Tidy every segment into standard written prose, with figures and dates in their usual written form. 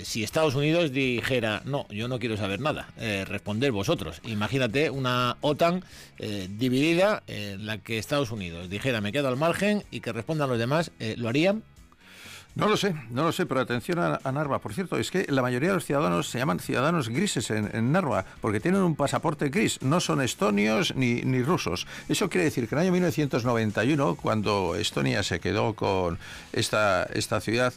si Estados Unidos dijera, no, yo no quiero saber nada, responder vosotros. Imagínate una OTAN dividida en la que Estados Unidos dijera, me quedo al margen y que respondan los demás, ¿lo harían? No lo sé, pero atención a Narva. Por cierto, es que la mayoría de los ciudadanos se llaman ciudadanos grises en Narva, porque tienen un pasaporte gris, no son estonios ni rusos. Eso quiere decir que en el año 1991, cuando Estonia se quedó con esta ciudad,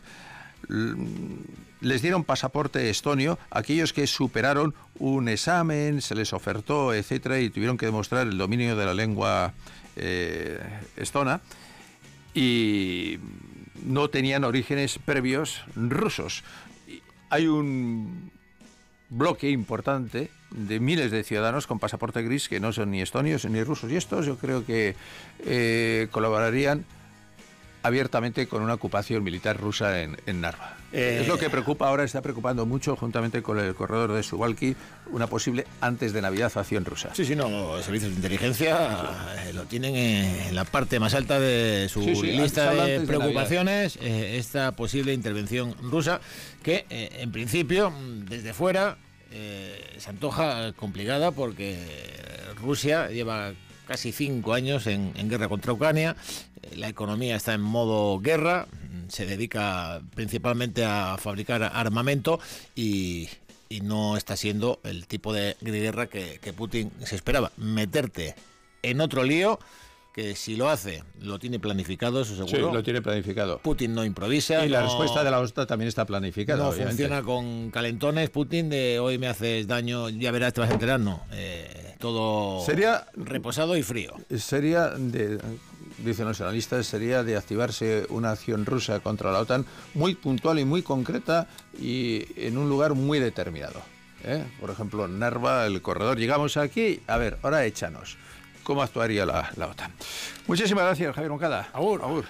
les dieron pasaporte estonio a aquellos que superaron un examen, se les ofertó, etcétera, y tuvieron que demostrar el dominio de la lengua estona, y no tenían orígenes previos rusos. Hay un bloque importante de miles de ciudadanos con pasaporte gris que no son ni estonios ni rusos, y estos yo creo que colaborarían abiertamente con una ocupación militar rusa en Narva. Es lo que preocupa ahora, está preocupando mucho, juntamente con el corredor de Suwałki, una posible antes de Navidad acción rusa. Sí, no, los servicios de inteligencia lo tienen en la parte más alta de su lista de preocupaciones, esta posible intervención rusa, que en principio, desde fuera, se antoja complicada, porque Rusia lleva casi 5 años en guerra contra Ucrania, la economía está en modo guerra, se dedica principalmente a fabricar armamento y no está siendo el tipo de guerra que Putin se esperaba. Meterte en otro lío que, si lo hace, lo tiene planificado, eso seguro. Sí, lo tiene planificado. Putin no improvisa. Y la respuesta de la OTAN también está planificada. No obviamente. funciona con calentones, Putin, de hoy me haces daño, ya verás, te vas a enterar, no. Todo sería reposado y frío. Sería, dicen los analistas, sería de activarse una acción rusa contra la OTAN muy puntual y muy concreta, y en un lugar muy determinado. Por ejemplo, Narva, el corredor. Llegamos aquí, a ver, ahora échanos. ¿Cómo actuaría la OTAN? Muchísimas gracias, Javier Moncada. Agur.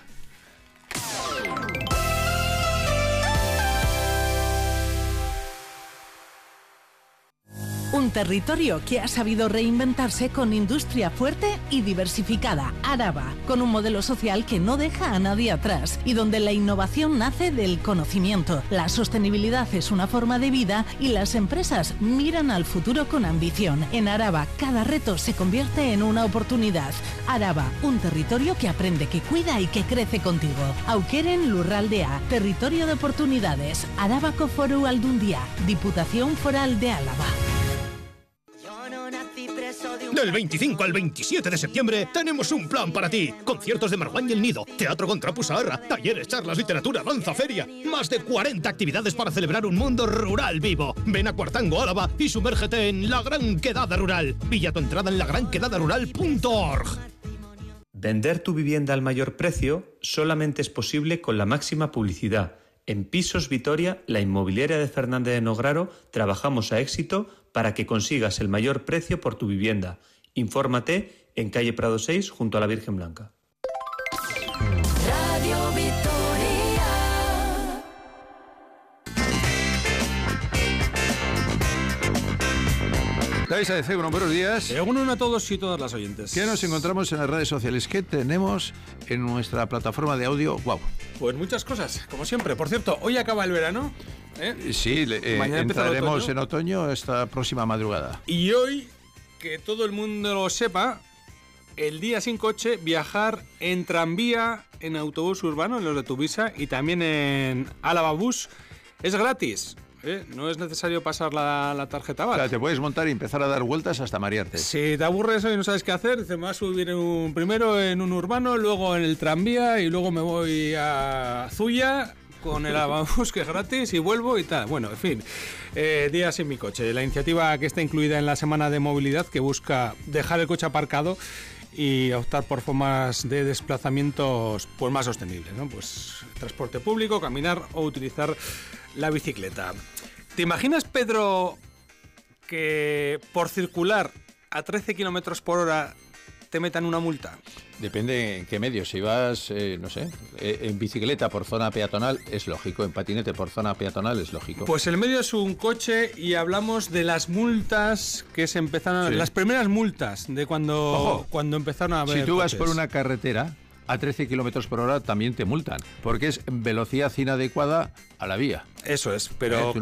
Un territorio que ha sabido reinventarse con industria fuerte y diversificada. Araba, con un modelo social que no deja a nadie atrás y donde la innovación nace del conocimiento. La sostenibilidad es una forma de vida y las empresas miran al futuro con ambición. En Araba, cada reto se convierte en una oportunidad. Araba, un territorio que aprende, que cuida y que crece contigo. Aukeren Lurraldea, territorio de oportunidades. Arabako Foru Aldundia, Diputación Foral de Álava. Del 25 al 27 de septiembre tenemos un plan para ti. Conciertos de Marwan y El Nido, teatro con Trapu Saharra, talleres, charlas, literatura, danza, feria. Más de 40 actividades para celebrar un mundo rural vivo. Ven a Cuartango, Álava, y sumérgete en la Gran Quedada Rural. Pilla tu entrada en lagranquedadarural.org. Vender tu vivienda al mayor precio solamente es posible con la máxima publicidad. En Pisos Vitoria, la inmobiliaria de Fernández de Nograro, trabajamos a éxito para que consigas el mayor precio por tu vivienda. Infórmate en calle Prado 6, junto a la Virgen Blanca. Radio Vitoria. Laisa de Cegro, buenos días. Uno a todos y todas las oyentes. ¿Qué nos encontramos en las redes sociales? ¿Qué tenemos en nuestra plataforma de audio? ¡Wow! Pues muchas cosas, como siempre. Por cierto, hoy acaba el verano. Sí, entraremos en otoño esta próxima madrugada. Y hoy, que todo el mundo lo sepa, el día sin coche, viajar en tranvía, en autobús urbano, en los de Tuvisa, y también en Álava Bus, es gratis. No es necesario pasar la tarjeta VAR. O sea, te puedes montar y empezar a dar vueltas hasta marearte. Si te aburres y no sabes qué hacer, dices, me voy a subir primero en un urbano, luego en el tranvía y luego me voy a Zuya con el Avabus, que es gratis, y vuelvo y tal. Bueno, en fin, días sin mi coche. La iniciativa que está incluida en la Semana de Movilidad, que busca dejar el coche aparcado y optar por formas de desplazamientos pues más sostenibles, ¿no? Pues transporte público, caminar o utilizar la bicicleta. ¿Te imaginas, Pedro, que por circular a 13 kilómetros por hora te metan una multa? Depende en qué medio. Si vas, no sé, en bicicleta por zona peatonal es lógico, en patinete por zona peatonal es lógico. Pues el medio es un coche y hablamos de las multas que se empezaron, sí, las primeras multas de cuando empezaron a haber Si tú vas coches por una carretera a 13 kilómetros por hora también te multan, porque es velocidad inadecuada a la vía. Eso es, pero